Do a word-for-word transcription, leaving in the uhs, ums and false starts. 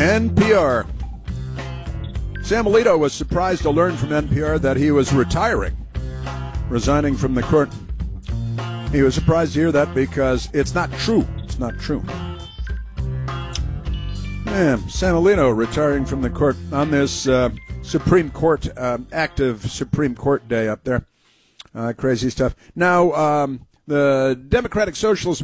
N P R. Sam Alito was surprised to learn from N P R that he was retiring, resigning from the court. He was surprised to hear that because it's not true. It's not true. Man, Sam Alito retiring from the court on this uh, Supreme Court, uh, active Supreme Court day up there. Uh, crazy stuff. Now, um, the Democratic Socialist